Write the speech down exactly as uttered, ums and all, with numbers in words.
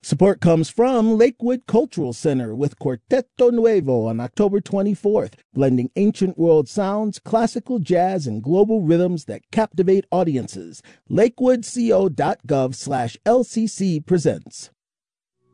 Support comes from Lakewood Cultural Center with Quarteto Nuevo on October twenty-fourth, blending ancient world sounds, classical jazz, and global rhythms that captivate audiences. lakewoodco.gov slash LCC presents.